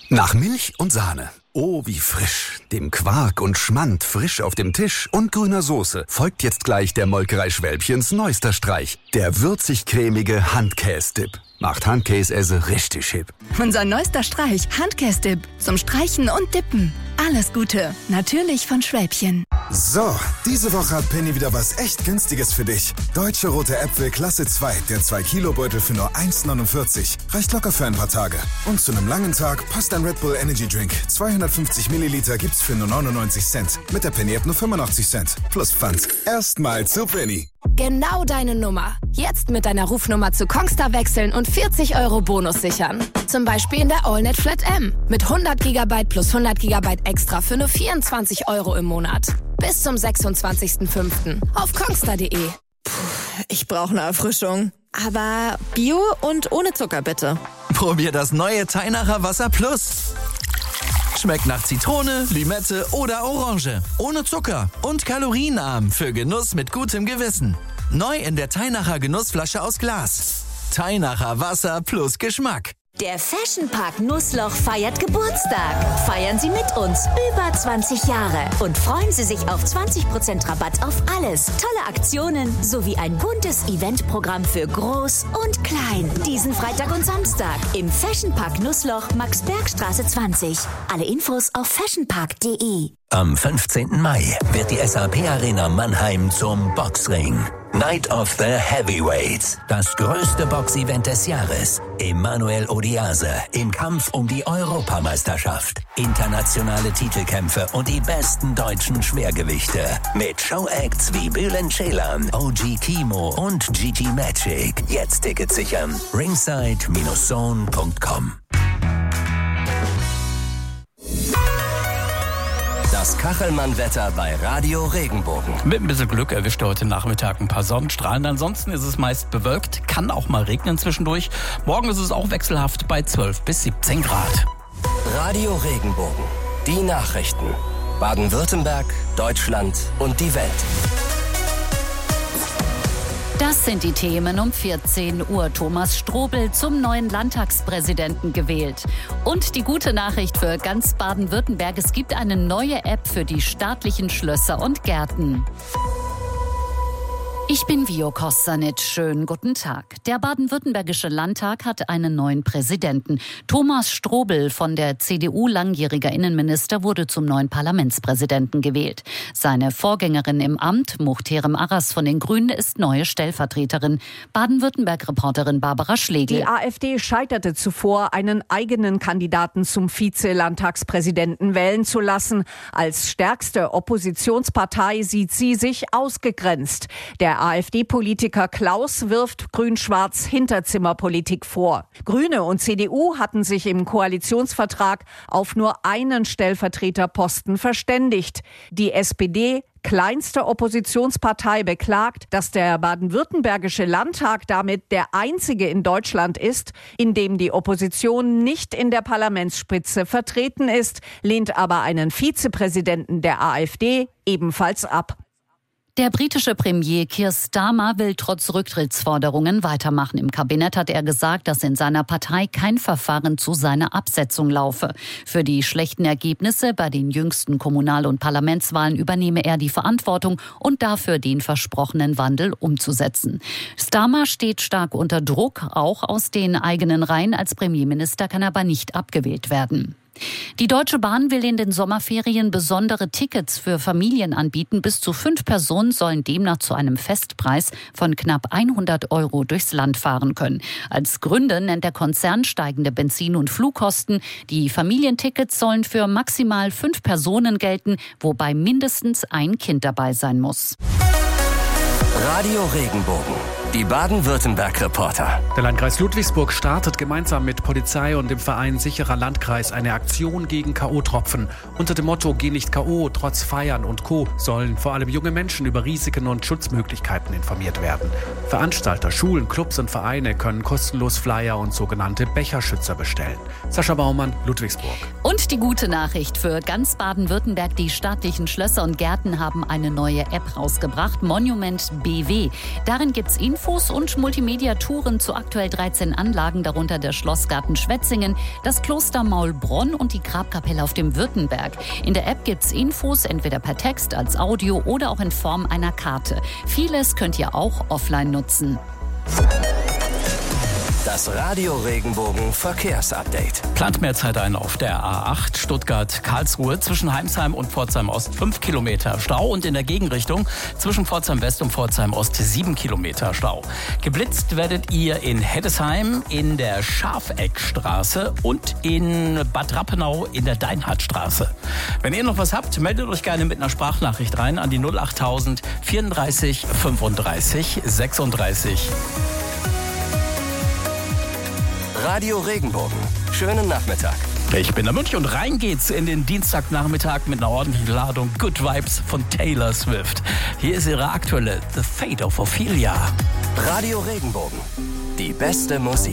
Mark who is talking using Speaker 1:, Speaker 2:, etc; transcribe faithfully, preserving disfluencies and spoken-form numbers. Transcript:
Speaker 1: Nach Milch und Sahne. Oh, wie frisch. Dem Quark und Schmand frisch auf dem Tisch und grüner Soße folgt jetzt gleich der Molkerei Schwälbchens neuester Streich. Der würzig-cremige Handkäse-Dip. Macht Handkäse richtig hip.
Speaker 2: Unser neuester Streich, Handkäse-Dip. Zum Streichen und Dippen. Alles Gute. Natürlich von Schwälbchen.
Speaker 3: So, diese Woche hat Penny wieder was echt Günstiges für dich. Deutsche rote Äpfel Klasse zwei, der zwei Kilo Beutel für nur eins neunundvierzig. Reicht locker für ein paar Tage. Und zu einem langen Tag passt ein Red Bull Energy Drink. zweihundertfünfzig Milliliter gibt's für nur neunundneunzig Cent. Mit der Penny App nur fünfundachtzig Cent. Plus Pfand. Erstmal zu Penny.
Speaker 4: Genau deine Nummer. Jetzt mit deiner Rufnummer zu Kongstar wechseln und vierzig Euro Bonus sichern. Zum Beispiel in der AllNet Flat M. Mit hundert Gigabyte plus hundert Gigabyte extra für nur vierundzwanzig Euro im Monat. Bis zum sechsundzwanzigsten fünften auf kongstar punkt de.
Speaker 5: Puh, ich brauche eine Erfrischung. Aber Bio und ohne Zucker bitte.
Speaker 6: Probier das neue Teinacher Wasser Plus. Schmeckt nach Zitrone, Limette oder Orange. Ohne Zucker und kalorienarm für Genuss mit gutem Gewissen. Neu in der Teinacher Genussflasche aus Glas. Teinacher Wasser plus Geschmack.
Speaker 7: Der Fashion Park Nussloch feiert Geburtstag. Feiern Sie mit uns über zwanzig Jahre und freuen Sie sich auf zwanzig Prozent Rabatt auf alles. Tolle Aktionen sowie ein buntes Eventprogramm für Groß und Klein. Diesen Freitag und Samstag im Fashion Park Nussloch, Max-Berg-Straße zwanzig. Alle Infos auf fashionpark punkt de.
Speaker 8: Am fünfzehnten Mai wird die S A P Arena Mannheim zum Boxring. Night of the Heavyweights. Das größte Boxevent des Jahres. Emanuel Odiase im Kampf um die Europameisterschaft. Internationale Titelkämpfe und die besten deutschen Schwergewichte. Mit Showacts wie Bülent Ceylan, O G Kimo und Gigi Magic. Jetzt Tickets sichern. ringside Bindestrich zone Punkt com.
Speaker 9: Das Kachelmann-Wetter bei Radio Regenbogen.
Speaker 10: Mit ein bisschen Glück erwischt er heute Nachmittag ein paar Sonnenstrahlen. Ansonsten ist es meist bewölkt, kann auch mal regnen zwischendurch. Morgen ist es auch wechselhaft bei zwölf bis siebzehn Grad.
Speaker 9: Radio Regenbogen. Die Nachrichten. Baden-Württemberg, Deutschland und die Welt.
Speaker 11: Das sind die Themen um vierzehn Uhr. Thomas Strobel zum neuen Landtagspräsidenten gewählt. Und die gute Nachricht für ganz Baden-Württemberg: Es gibt eine neue App für die staatlichen Schlösser und Gärten. Ich bin Vio Kostanic. Schönen guten Tag. Der baden-württembergische Landtag hat einen neuen Präsidenten. Thomas Strobel von der C D U, langjähriger Innenminister, wurde zum neuen Parlamentspräsidenten gewählt. Seine Vorgängerin im Amt, Muchterem Arras von den Grünen, ist neue Stellvertreterin. Baden-Württemberg-Reporterin Barbara Schlegel.
Speaker 12: Die AfD scheiterte zuvor, einen eigenen Kandidaten zum Vize-Landtagspräsidenten wählen zu lassen. Als stärkste Oppositionspartei sieht sie sich ausgegrenzt. Der AfD-Politiker Klaus wirft Grün-Schwarz Hinterzimmerpolitik vor. Grüne und C D U hatten sich im Koalitionsvertrag auf nur einen Stellvertreterposten verständigt. Die S P D, kleinste Oppositionspartei, beklagt, dass der baden-württembergische Landtag damit der einzige in Deutschland ist, in dem die Opposition nicht in der Parlamentsspitze vertreten ist, lehnt aber einen Vizepräsidenten der AfD ebenfalls ab.
Speaker 11: Der britische Premier Keir Starmer will trotz Rücktrittsforderungen weitermachen. Im Kabinett hat er gesagt, dass in seiner Partei kein Verfahren zu seiner Absetzung laufe. Für die schlechten Ergebnisse bei den jüngsten Kommunal- und Parlamentswahlen übernehme er die Verantwortung und dafür den versprochenen Wandel umzusetzen. Starmer steht stark unter Druck, auch aus den eigenen Reihen. Als Premierminister kann er aber nicht abgewählt werden. Die Deutsche Bahn will in den Sommerferien besondere Tickets für Familien anbieten. Bis zu fünf Personen sollen demnach zu einem Festpreis von knapp hundert Euro durchs Land fahren können. Als Gründe nennt der Konzern steigende Benzin- und Flugkosten. Die Familientickets sollen für maximal fünf Personen gelten, wobei mindestens ein Kind dabei sein muss.
Speaker 9: Radio Regenbogen. Die Baden-Württemberg-Reporter.
Speaker 13: Der Landkreis Ludwigsburg startet gemeinsam mit Polizei und dem Verein Sicherer Landkreis eine Aktion gegen K O-Tropfen. Unter dem Motto "Geh nicht K O, trotz Feiern und Co." sollen vor allem junge Menschen über Risiken und Schutzmöglichkeiten informiert werden. Veranstalter, Schulen, Clubs und Vereine können kostenlos Flyer und sogenannte Becherschützer bestellen. Sascha Baumann, Ludwigsburg.
Speaker 11: Und die gute Nachricht für ganz Baden-Württemberg: Die staatlichen Schlösser und Gärten haben eine neue App rausgebracht, Monument B W. Darin gibt's Infos Infos und Multimedia-Touren zu aktuell dreizehn Anlagen, darunter der Schlossgarten Schwetzingen, das Kloster Maulbronn und die Grabkapelle auf dem Württemberg. In der App gibt's Infos entweder per Text, als Audio oder auch in Form einer Karte. Vieles könnt ihr auch offline nutzen.
Speaker 9: Das Radio Regenbogen Verkehrsupdate.
Speaker 10: Plant mehr Zeit ein auf der A acht Stuttgart-Karlsruhe zwischen Heimsheim und Pforzheim Ost fünf Kilometer Stau und in der Gegenrichtung zwischen Pforzheim West und Pforzheim Ost sieben Kilometer Stau. Geblitzt werdet ihr in Heddesheim, in der Schafeckstraße und in Bad Rappenau in der Deinhardtstraße. Wenn ihr noch was habt, meldet euch gerne mit einer Sprachnachricht rein an die null achttausend vierunddreißig fünfunddreißig sechsunddreißig.
Speaker 9: Radio Regenbogen. Schönen Nachmittag.
Speaker 10: Ich bin der Münch und rein geht's in den Dienstagnachmittag mit einer ordentlichen Ladung Good Vibes von Taylor Swift. Hier ist ihre aktuelle The Fate of Ophelia.
Speaker 9: Radio Regenbogen. Die beste Musik.